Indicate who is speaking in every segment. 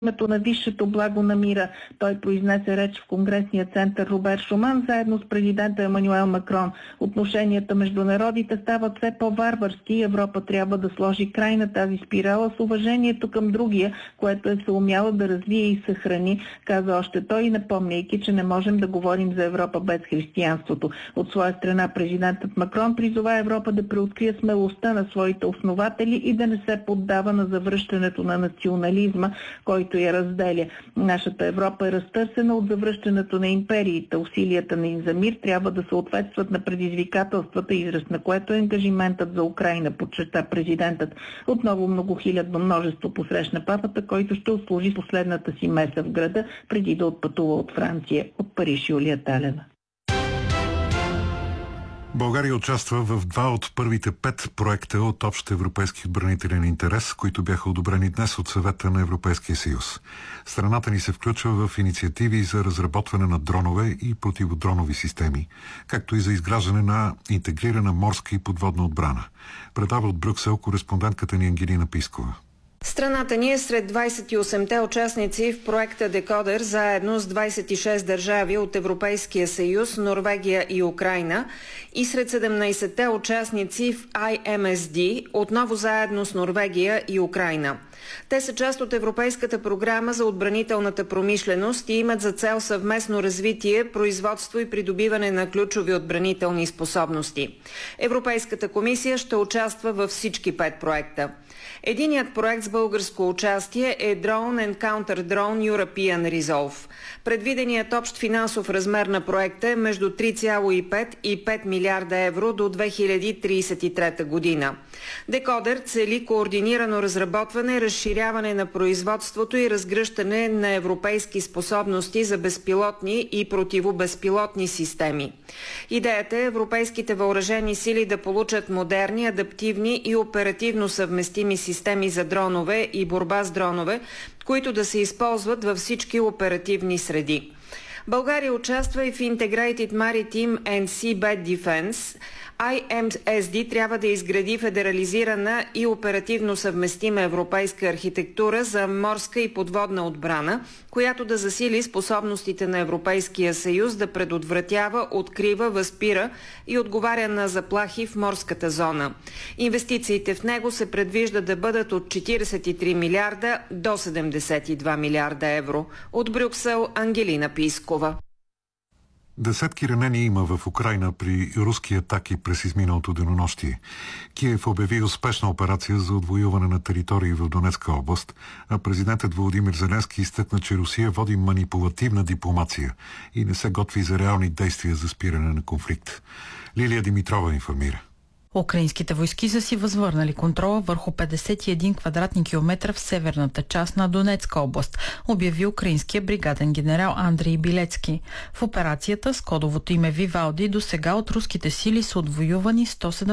Speaker 1: името на висшето благо на мира. Той произнесе реч в Конгресния център Робер Шуман заедно с президента Емануел Макрон. Отношенията между народите стават все по-варварски и Европа трябва да сложи край на тази спирала с уважението към другия, което е съумяло да развие и съхрани, каза още той, напомняйки, че не можем да говорим за Европа без християнството. От своя страна президентът Макрон призова Европа да преоткрие смелостта на своите основатели и да не се поддава на завръщането на национализма, който я разделя. Нашата Европа е разтърсена от завръщането на империите. Усилията ни за мир трябва да съответстват на предизвикателствата, израз на което е ангажиментът за Украйна, подчерта президентът. Отново многохилядно множество посрещна папата, който ще отслужи последната си меса в града, преди да отпътува от Франция. От Париж Юлия Талева.
Speaker 2: България участва в 2 от първите 5 проекта от общ европейски отбранителен интерес, които бяха одобрени днес от Съвета на Европейския съюз. Страната ни се включва в инициативи за разработване на дронове и противодронови системи, както и за изграждане на интегрирана морска и подводна отбрана. Предава от Брюксел кореспондентката ни Ангелина Пискова.
Speaker 3: Страната ни е сред 28-те участници в проекта Декодер, заедно с 26 държави от Европейския съюз, Норвегия и Украйна, и сред 17-те участници в IMSD, отново заедно с Норвегия и Украйна. Те са част от Европейската програма за отбранителната промишленост и имат за цел съвместно развитие, производство и придобиване на ключови отбранителни способности. Европейската комисия ще участва във всички 5 проекта. Единият проект с българско участие е Drone and Counter-Drone European Resolve. Предвиденият общ финансов размер на проекта е между 3,5 и 5 милиарда евро до 2033 година. Декодер цели координирано разработване, разширяване на производството и разгръщане на европейски способности за безпилотни и противобезпилотни системи. Идеята е европейските въоръжени сили да получат модерни, адаптивни и оперативно съвместими системи за дронове и борба с дронове, които да се използват във всички оперативни среди. България участва и в Integrated Maritime and Seabed Defense. IMSD трябва да изгради федерализирана и оперативно съвместима европейска архитектура за морска и подводна отбрана, която да засили способностите на Европейския съюз да предотвратява, открива, възпира и отговаря на заплахи в морската зона. Инвестициите в него се предвижда да бъдат от 43 милиарда до 72 милиарда евро. От Брюксел Ангелина Пискова.
Speaker 2: Десетки ранени има в Украйна при руски атаки през изминалото денонощие. Киев обяви успешна операция за отвоюване на територии в Донецка област, а президентът Володимир Зеленски изтъкна, че Русия води манипулативна дипломация и не се готви за реални действия за спиране на конфликт. Лилия Димитрова информира.
Speaker 4: Украинските войски са си възвърнали контрола върху 51 квадратни километра в северната част на Донецка област, обяви украинския бригаден генерал Андрей Билецки. В операцията с кодовото име Вивалди до сега от руските сили са отвоювани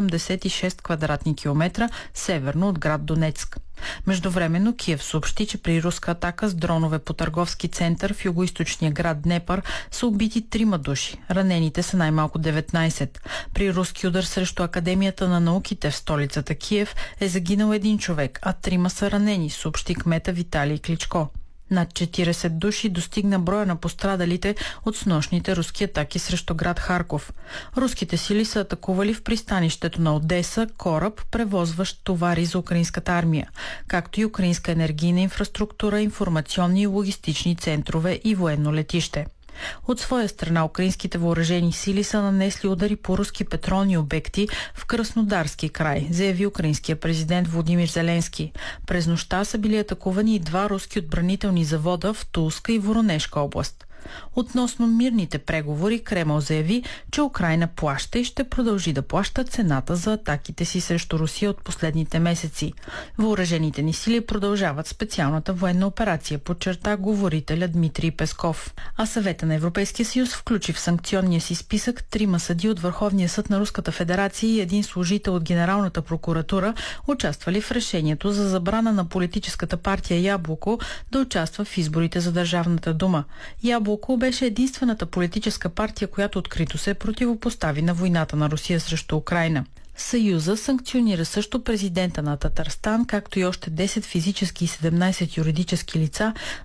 Speaker 4: 176 квадратни километра северно от град Донецк. Междувременно Киев съобщи, че при руска атака с дронове по търговски център в югоизточния град Днепър са убити 3 души. Ранените са най-малко 19. При руски удар срещу Академията на науките в столицата Киев е загинал 1 човек, а 3 са ранени, съобщи кмета Виталий Кличко. Над 40 души достигна броя на пострадалите от снощните руски атаки срещу град Харков. Руските сили са атакували в пристанището на Одеса кораб, превозващ товари за украинската армия, както и украинска енергийна инфраструктура, информационни и логистични центрове и военно летище. От своя страна украинските въоръжени сили са нанесли удари по руски петролни обекти в Краснодарски край, заяви украинския президент Володимир Зеленски. През нощта са били атакувани и 2 руски отбранителни завода в Тулска и Воронежка област. Относно мирните преговори, Кремъл заяви, че Украйна плаща и ще продължи да плаща цената за атаките си срещу Русия от последните месеци. Въоръжените ни сили продължават специалната военна операция, подчерта говорителя Дмитрий Песков. А Съвета на Европейския съюз включи в санкционния си списък 3 съдии от Върховния съд на Руската федерация и 1 служител от Генералната прокуратура, участвали в решението за забрана на политическата партия Яблоко да участва в изборите за Държавната дума. Яблоко беше единствената политическа партия, която открито се противопостави на войната на Русия срещу Украйна. Съюза санкционира също президента на Татарстан, както и още 10 физически и 17 юридически лица